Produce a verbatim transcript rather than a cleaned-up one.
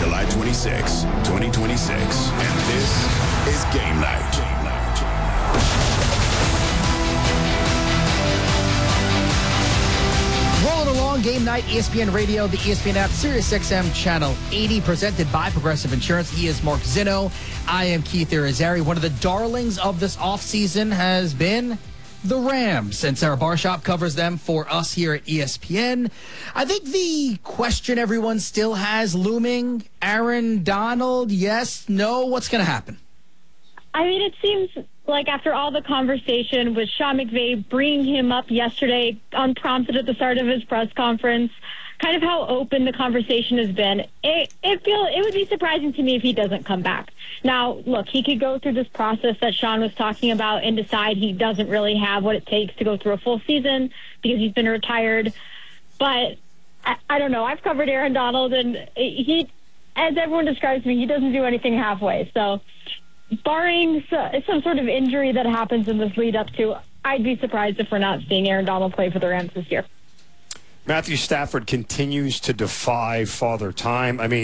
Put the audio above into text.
July twenty-sixth, twenty twenty-six. And this is Game Night. Game Night. Rolling along, Game Night, E S P N Radio, the E S P N app, Sirius X M Channel eighty, presented by Progressive Insurance. He is Mark Zinno. I am Keith Irizarry. One of the darlings of this offseason has been the Rams, and Sarah Barshop covers them for us here at E S P N. I think the question everyone still has looming, Aaron Donald, yes, no, what's going to happen? I mean, it seems like after all the conversation with Sean McVay bringing him up yesterday unprompted at the start of his press conference, kind of how open the conversation has been, it, it feel it would be surprising to me if he doesn't come back. Now, look, he could go through this process that Sean was talking about and decide he doesn't really have what it takes to go through a full season because he's been retired. But I, I don't know. I've covered Aaron Donald, and he, as everyone describes me, he doesn't do anything halfway. So barring some sort of injury that happens in this lead up to, I'd be surprised if we're not seeing Aaron Donald play for the Rams this year. Matthew Stafford continues to defy Father Time. I mean,